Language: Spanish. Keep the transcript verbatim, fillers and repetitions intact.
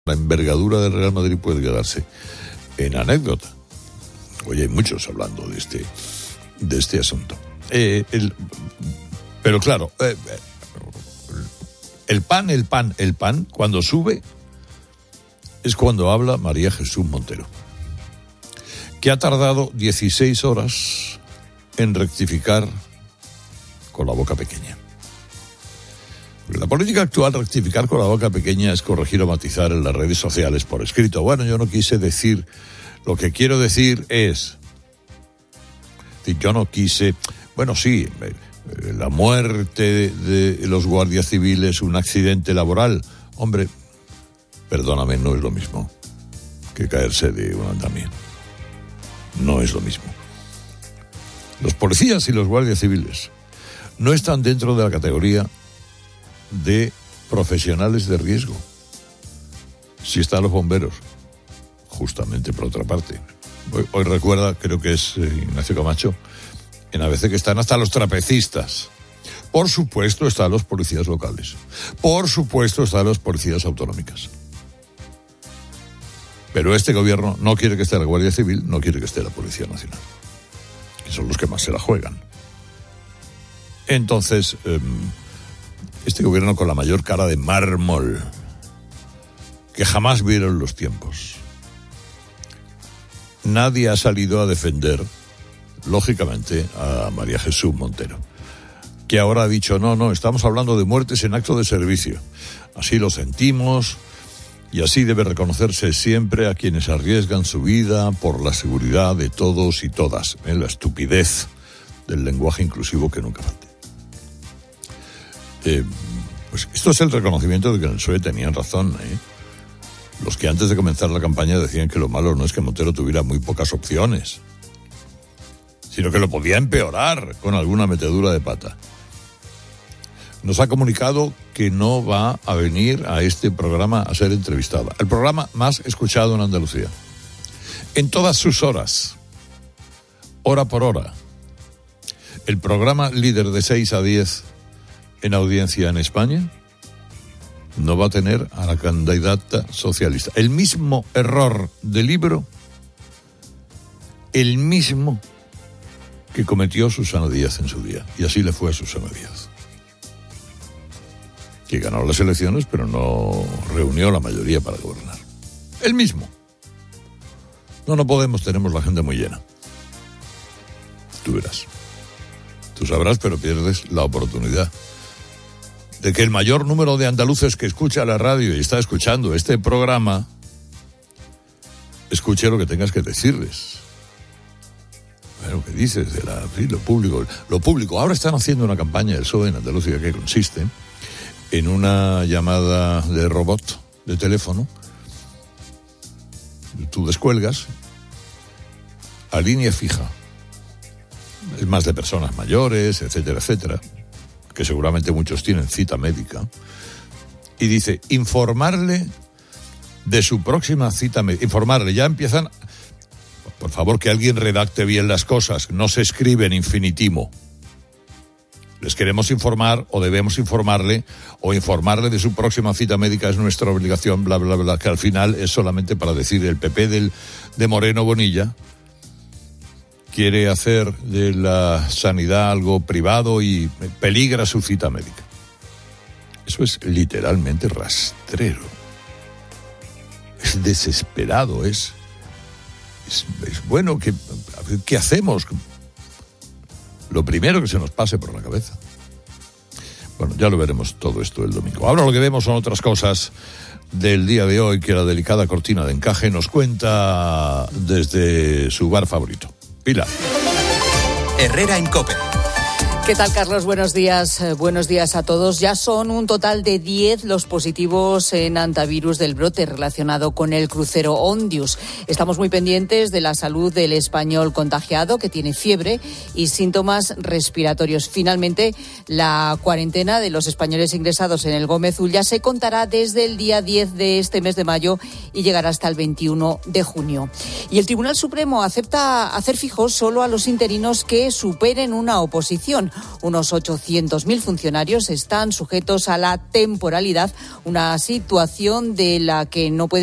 La envergadura del Real Madrid puede quedarse en anécdota. Hoy hay muchos hablando de este, de este asunto. Eh, el, pero claro, eh, el pan, el pan, el pan, cuando sube, es cuando habla María Jesús Montero, que ha tardado dieciséis horas en rectificar con la boca pequeña. La política actual, rectificar con la boca pequeña, es corregir o matizar en las redes sociales por escrito. Bueno, yo no quise decir, lo que quiero decir es, yo no quise, bueno, sí, la muerte de los guardias civiles, un accidente laboral, hombre, perdóname, no es lo mismo que caerse de un andamio. No es lo mismo. Los policías y los guardias civiles no están dentro de la categoría de profesionales de riesgo. Si están los bomberos, justamente por otra parte. Hoy, hoy recuerda, creo que es eh, Ignacio Camacho, en A B C, que están hasta los trapecistas. Por supuesto están los policías locales. Por supuesto están las policías autonómicas. Pero este gobierno no quiere que esté la Guardia Civil, no quiere que esté la Policía Nacional, que son los que más se la juegan. Entonces, eh, este gobierno, con la mayor cara de mármol que jamás vieron los tiempos, nadie ha salido a defender, lógicamente, a María Jesús Montero, que ahora ha dicho, no, no, estamos hablando de muertes en acto de servicio. Así lo sentimos, y así debe reconocerse siempre a quienes arriesgan su vida por la seguridad de todos y todas. ¿eh? La estupidez del lenguaje inclusivo que nunca falte. Eh, pues esto es el reconocimiento de que en el P S O E tenían razón, ¿eh? Los que antes de comenzar la campaña decían que lo malo no es que Montero tuviera muy pocas opciones, sino que lo podía empeorar con alguna metedura de pata. Nos ha comunicado que no va a venir a este programa a ser entrevistada. El programa más escuchado en Andalucía. En todas sus horas. Hora por hora. El programa líder de seis a diez en audiencia en España no va a tener a la candidata socialista. El mismo error de libro, el mismo que cometió Susana Díaz en su día. Y así le fue a Susana Díaz, que ganó las elecciones, pero no reunió la mayoría para gobernar. El mismo. No, no podemos, tenemos la agenda muy llena. Tú verás. Tú sabrás, pero pierdes la oportunidad de que el mayor número de andaluces que escucha la radio y está escuchando este programa escuche lo que tengas que decirles. Lo que dices de la, sí, lo público. Lo público. Ahora están haciendo una campaña del P S O E en Andalucía que consiste en una llamada de robot de teléfono. Tú descuelgas a línea fija. Es más de personas mayores, etcétera, etcétera, que seguramente muchos tienen cita médica, y dice, informarle de su próxima cita médica. Informarle, ya empiezan, por favor, que alguien redacte bien las cosas, no se escribe en infinitivo. Les queremos informar, o debemos informarle, o informarle de su próxima cita médica es nuestra obligación, bla, bla, bla, que al final es solamente para decir, el P P del, de Moreno Bonilla quiere hacer de la sanidad algo privado y peligra su cita médica. Eso es literalmente rastrero. Es desesperado, es, es, es bueno que, ¿qué hacemos? Lo primero que se nos pase por la cabeza. Bueno, ya lo veremos todo esto el domingo. Ahora lo que vemos son otras cosas del día de hoy que la delicada cortina de encaje nos cuenta desde su bar favorito. Pilar. Herrera en COPE. ¿Qué tal, Carlos? Buenos días. Eh, buenos días a todos. Ya son un total de diez los positivos en antivirus del brote relacionado con el crucero Ondius. Estamos muy pendientes de la salud del español contagiado, que tiene fiebre y síntomas respiratorios. Finalmente, la cuarentena de los españoles ingresados en el Gómez Ulla se contará desde el día diez de este mes de mayo y llegará hasta el veintiuno de junio. Y el Tribunal Supremo acepta hacer fijos solo a los interinos que superen una oposición. administración. Unos ochocientos mil funcionarios están sujetos a la temporalidad, una situación de la que no puede